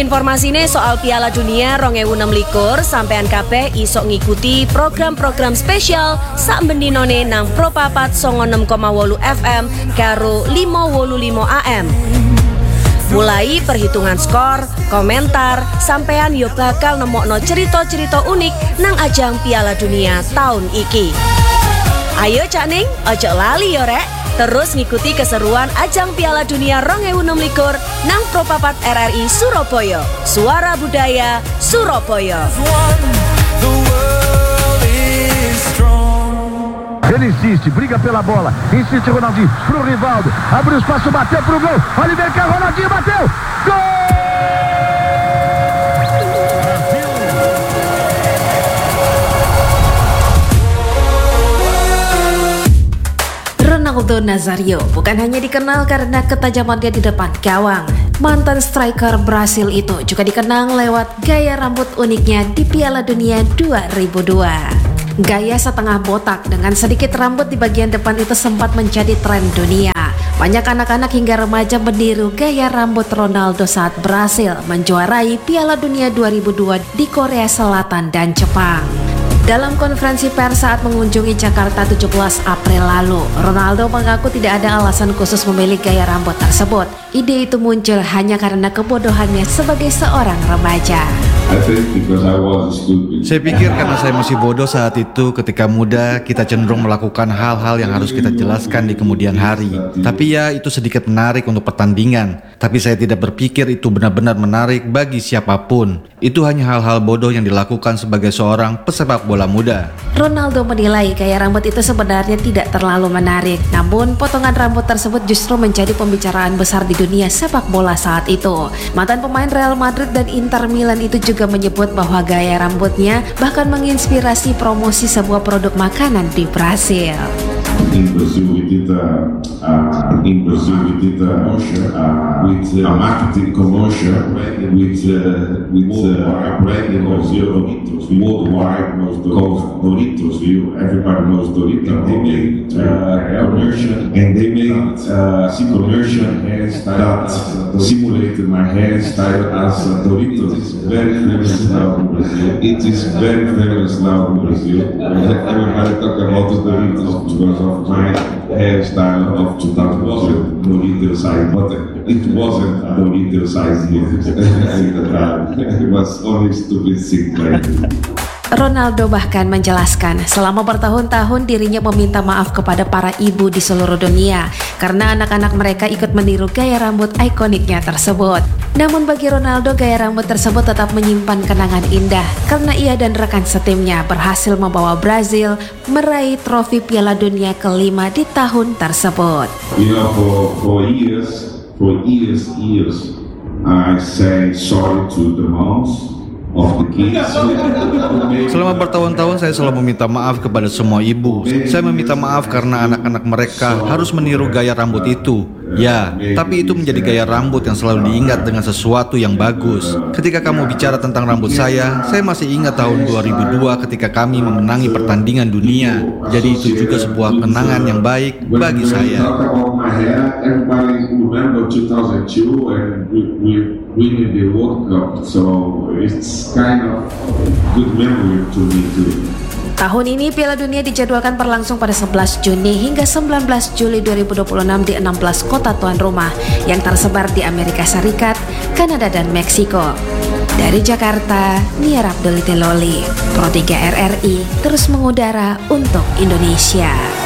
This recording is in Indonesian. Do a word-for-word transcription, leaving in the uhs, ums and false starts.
Informasinya soal Piala Dunia dua ribu enam belas sampean kabeh iso ngikuti program-program spesial sak mendinone nang Pro papat songo enam koma wolu F M karo lima wolu lima A M. Mulai perhitungan skor, komentar, sampean yo bakal nemokno cerita-cerita unik nang ajang Piala Dunia tahun iki. Ayo Cak Ning, ojo lali yo rek. Terus ngikuti keseruan ajang Piala Dunia dua ribu enam belas nang Pro papat R R I Surabaya. Suara Budaya Surabaya. Ele insiste, briga pela bola, insiste Ronaldinho pro Rivaldo, abre o espaço, bateu pro gol, Oliver Kahn, Ronaldinho bateu, gol! Ronaldo Nazario bukan hanya dikenal karena ketajamannya di depan gawang. Mantan striker Brasil itu juga dikenang lewat gaya rambut uniknya di Piala Dunia dua ribu dua. Gaya setengah botak dengan sedikit rambut di bagian depan itu sempat menjadi tren dunia. Banyak anak-anak hingga remaja meniru gaya rambut Ronaldo saat Brasil menjuarai Piala Dunia dua ribu dua di Korea Selatan dan Jepang. Dalam konferensi pers saat mengunjungi Jakarta tujuh belas April lalu, Ronaldo mengaku tidak ada alasan khusus memilih gaya rambut tersebut. Ide itu muncul hanya karena kebodohannya sebagai seorang remaja. Saya pikir karena saya masih bodoh saat itu, ketika muda kita cenderung melakukan hal-hal yang harus kita jelaskan di kemudian hari. Tapi ya itu sedikit menarik untuk pertandingan. Tapi saya tidak berpikir itu benar-benar menarik bagi siapapun. Itu hanya hal-hal bodoh yang dilakukan sebagai seorang pesepak bola muda. Ronaldo menilai gaya rambut itu sebenarnya tidak terlalu menarik. Namun potongan rambut tersebut justru menjadi pembicaraan besar di dunia sepak bola saat itu. Mantan pemain Real Madrid dan Inter Milan itu juga menyebut bahwa gaya rambutnya bahkan menginspirasi promosi sebuah produk makanan di Brasil. In Brazil we did a, uh, in Brazil we did a, uh, with a marketing commercial with uh, with uh, a brand in Brazil Doritos. Worldwide knows Doritos. Doritos. You everybody knows Doritos. They made uh, commercial and they made uh, commercial hairstyle that simulated my hairstyle as uh, Doritos. It's very famous now in Brazil. It is very famous now in Brazil. Everybody talk about the Doritos because of my hairstyle of two thousand two, Dorito size, but it wasn't a Dorito size here at the time. It was only stupid thing like Ronaldo bahkan menjelaskan selama bertahun-tahun dirinya meminta maaf kepada para ibu di seluruh dunia karena anak-anak mereka ikut meniru gaya rambut ikoniknya tersebut. Namun bagi Ronaldo gaya rambut tersebut tetap menyimpan kenangan indah karena ia dan rekan setimnya berhasil membawa Brazil meraih trofi Piala Dunia kelima di tahun tersebut. You know, for, for years, for years, years, I say sorry to the moms. Selama bertahun-tahun saya selalu meminta maaf kepada semua ibu. Saya meminta maaf karena anak-anak mereka harus meniru gaya rambut itu. Ya, tapi itu menjadi gaya rambut yang selalu diingat dengan sesuatu yang bagus. Ketika kamu bicara tentang rambut saya, saya masih ingat tahun dua ribu dua ketika kami memenangi pertandingan dunia. Jadi itu juga sebuah kenangan yang baik bagi saya. Winning the World Cup, so it's kind of good memory to me too. Tahun ini Piala Dunia dijadwalkan berlangsung pada sebelas Juni hingga sembilan belas Juli dua ribu dua puluh enam di enam belas kota tuan rumah yang tersebar di Amerika Serikat, Kanada dan Meksiko. Dari Jakarta, Nia Abdul Loli, Pro tiga R R I terus mengudara untuk Indonesia.